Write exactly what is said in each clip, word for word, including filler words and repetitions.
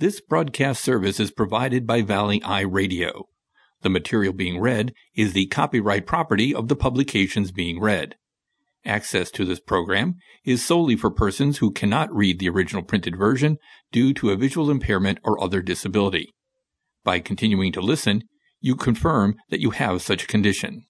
This broadcast service is provided by Valley Eye Radio. The material being read is the copyright property of the publications being read. Access to this program is solely for persons who cannot read the original printed version due to a visual impairment or other disability. By continuing to listen, you confirm that you have such a condition.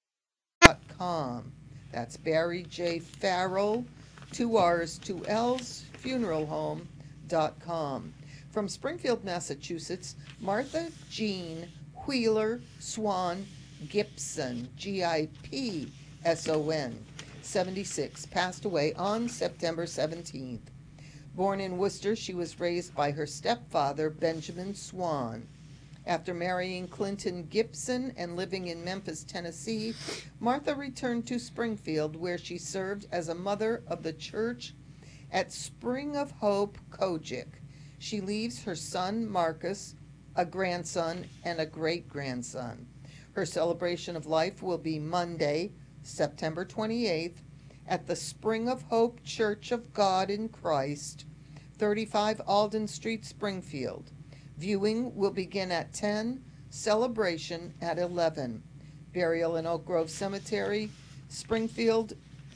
Com. That's Barry J. Farrell, two R's, two L's, funeral home dot com. From Springfield, Massachusetts, Martha Jean Wheeler Swan Gipson, G I P S O N, seventy-six, passed away on September seventeenth. Born in Worcester, she was raised by her stepfather, Benjamin Swan. After marrying Clinton Gibson and living in Memphis, Tennessee, Martha returned to Springfield, where she served as a mother of the church at Spring of Hope, Kojic. She leaves her son, Marcus, a grandson, and a great-grandson. Her celebration of life will be Monday, September twenty-eighth, at the Spring of Hope Church of God in Christ, thirty-five Alden Street, Springfield. Viewing will begin at ten, celebration at eleven. Burial in Oak Grove Cemetery, Springfield,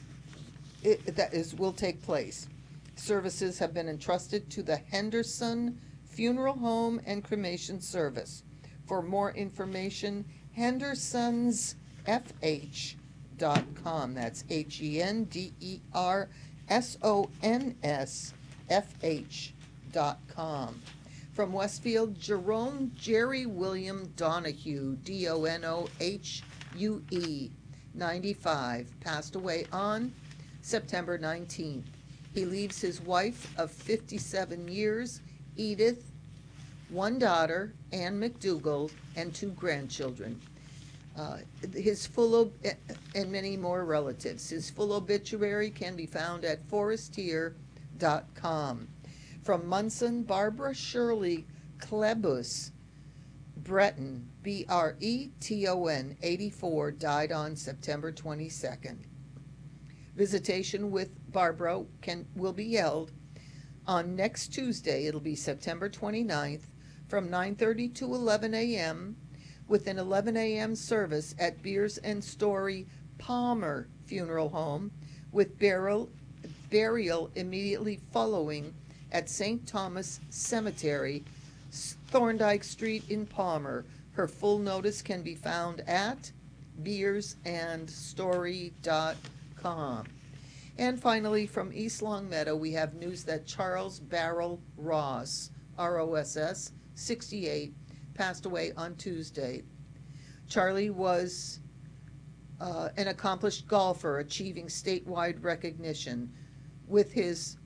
it, that is, will take place. Services have been entrusted to the Henderson Funeral Home and Cremation Service. For more information, hendersons f h dot com. That's H E N D E R S O N S F H dot com. From Westfield, Jerome Jerry William Donahue, D O N O H U E, ninety-five, passed away on September nineteenth. He leaves his wife of fifty-seven years, Edith, one daughter, Ann McDougall, and two grandchildren. Uh, his full ob- and many more relatives. His full obituary can be found at forestier dot com. From Munson, Barbara Shirley Klebus Breton, B R E T O N, eighty-four, died on September twenty-second. Visitation with Barbara can will be held on next Tuesday. It'll be September twenty-ninth from nine thirty to eleven a.m. with an eleven a.m. service at Beers and Story Palmer Funeral Home, with burial, burial immediately following at Saint Thomas Cemetery, Thorndike Street in Palmer. Her full notice can be found at beers and story dot com. And finally, from East Longmeadow, we have news that Charles Barrel Ross, R O S S, sixty-eight, passed away on Tuesday. Charlie was uh, an accomplished golfer, achieving statewide recognition. With his,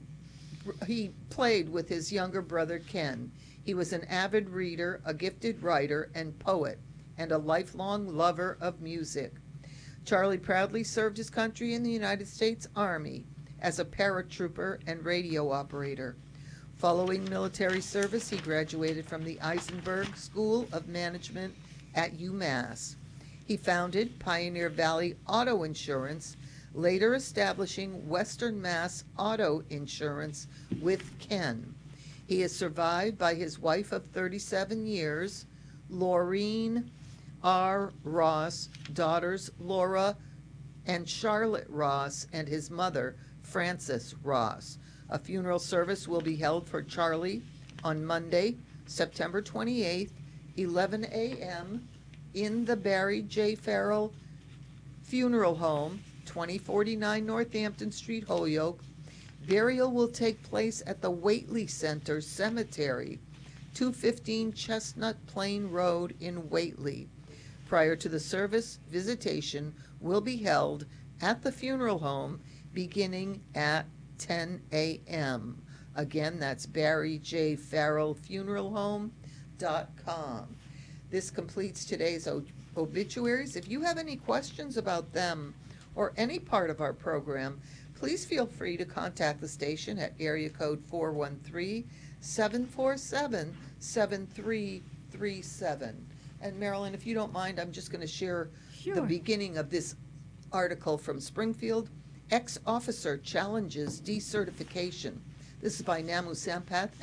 he played with his younger brother Ken. He was an avid reader, a gifted writer and poet, and a lifelong lover of music. Charlie proudly served his country in the United States Army as a paratrooper and radio operator. Following military service, he graduated from the Eisenberg School of Management at UMass. He founded Pioneer Valley Auto Insurance, later establishing Western Mass Auto Insurance with Ken. He is survived by his wife of thirty-seven years, Laureen R. Ross, daughters Laura and Charlotte Ross, and his mother, Frances Ross. A funeral service will be held for Charlie on Monday, September twenty-eighth, eleven a.m. in the Barry J. Farrell Funeral Home, twenty forty-nine Northampton Street, Holyoke. Burial will take place at the Whately Center Cemetery, two fifteen Chestnut Plain Road in Whately. Prior to the service, visitation will be held at the funeral home beginning at ten a.m. Again, that's Barry J. Farrell Funeral Home dot com. This completes today's ob- obituaries. If you have any questions about them or any part of our program, please feel free to contact the station at area code four one three, seven four seven, seven three three seven. And Marilyn, if you don't mind, I'm just going to share Sure. the beginning of this article from Springfield. Ex-officer challenges decertification. This is by Namu Sampath